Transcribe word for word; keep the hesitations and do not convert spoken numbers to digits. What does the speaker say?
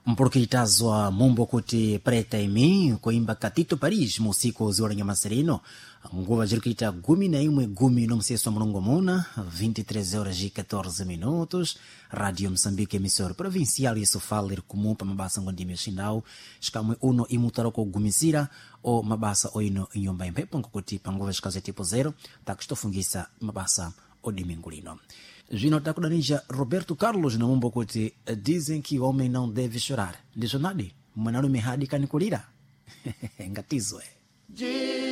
mpurukitazwa mumbo kuti preta imi kuimba Catito Paris musiku ziwala nyamasirino nguva jirikita gumi na imwe gumi no mseso mulongo muna vinte e três horas e catorze minutos. Radio Moçambique, emissora provincial, isso fala ir kumupa mabasa ngondimi xindau xikamwe uno imutaroko gumisira o mabasa oino inyumba impepo nkukuti panguva xikaze tipo zero takustofungisa mabasa odimingulino. Zvino takudanija Roberto Carlos na mumbo kuti dizem que o homem não deve chorar. Ndicho nadi mwanalume hadi kanikulira. Ngatizwe.